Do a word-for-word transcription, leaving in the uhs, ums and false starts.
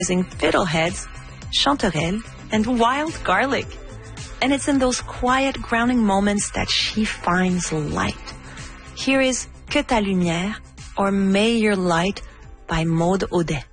using fiddleheads, chanterelles, and wild garlic. And it's in those quiet, grounding moments that she finds light. Here is Que ta lumière, or May Your Light by Maud Audet.